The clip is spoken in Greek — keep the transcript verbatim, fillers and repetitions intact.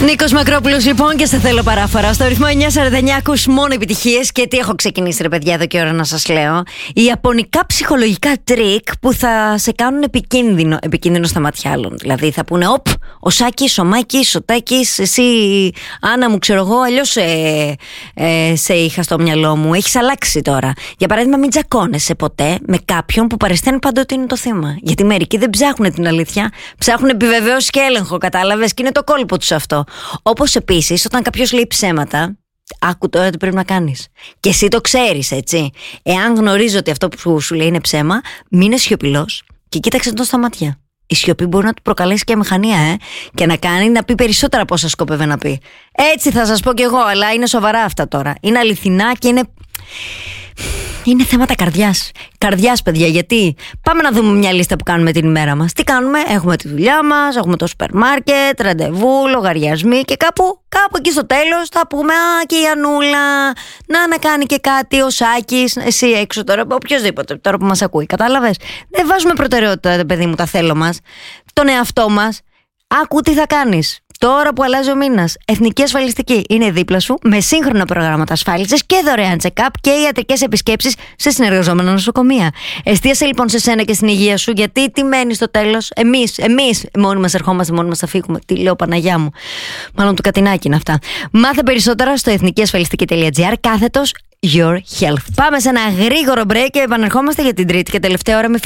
Νίκος Μακρόπουλος λοιπόν και σε θέλω παράφορα. Στο ρυθμό εννιά σαράντα εννιά ακούς μόνο επιτυχίες. Και τι έχω ξεκινήσει ρε παιδιά εδώ και ώρα να σας λέω. Οι ιαπωνικά ψυχολογικά τρίκ που θα σε κάνουν επικίνδυνο. Επικίνδυνο στα μάτια άλλων. Δηλαδή θα πούνε οπ, ο Σάκης, ο Μάκης, ο Τάκης, εσύ Άννα μου ξέρω εγώ, αλλιώς ε, ε, σε είχα στο μυαλό μου. Έχεις αλλάξει τώρα. Για παράδειγμα, μην τζακώνεσαι ποτέ με κάποιον που παριστάνει παντότε είναι το θύμα. Γιατί μερικοί δεν ψάχνουν την αλήθεια, ψάχνουν επιβεβαίωση και έλεγχο, κατάλαβες, και είναι το κόλπο τους αυτό. Όπως επίσης, όταν κάποιος λέει ψέματα, άκου τώρα τι πρέπει να κάνεις. Και εσύ το ξέρεις, έτσι. Εάν γνωρίζω ότι αυτό που σου λέει είναι ψέμα, μείνε σιωπηλός και κοίταξε τον στα μάτια. Η σιωπή μπορεί να του προκαλέσει και μηχανία, ε, και να κάνει να πει περισσότερα από όσα σκόπευε να πει. Έτσι θα σας πω κι εγώ, αλλά είναι σοβαρά αυτά τώρα. Είναι αληθινά και είναι. Είναι θέματα καρδιάς. Καρδιάς, παιδιά, γιατί πάμε να δούμε μια λίστα που κάνουμε την ημέρα μας. Τι κάνουμε, έχουμε τη δουλειά μας, έχουμε το σούπερ μάρκετ, ραντεβού, λογαριασμοί και κάπου, κάπου εκεί στο τέλος θα πούμε α, και η Ανούλα να, να κάνει και κάτι, ο Σάκης, εσύ έξω τώρα, οποιοδήποτε τώρα που μας ακούει. Κατάλαβες, δεν βάζουμε προτεραιότητα, παιδί μου, τα θέλω μας, τον εαυτό μας. Άκου τι θα κάνεις. Τώρα που αλλάζει ο μήνας, Εθνική Ασφαλιστική είναι δίπλα σου με σύγχρονα προγράμματα ασφάλισης και δωρεάν check-up και ιατρικές επισκέψεις σε συνεργαζόμενα νοσοκομεία. Εστίασε λοιπόν σε σένα και στην υγεία σου, γιατί τι μένει στο τέλος. Εμείς, εμείς μόνοι μας ερχόμαστε, μόνοι μας θα φύγουμε. Τι λέω, Παναγιά μου. Μάλλον του Κατινάκη είναι αυτά. Μάθε περισσότερα στο εθνικιασφαλιστική.gr κάθετος Your Health. Πάμε σε ένα γρήγορο break και επανερχόμαστε για την τρίτη και τελευταία ώρα με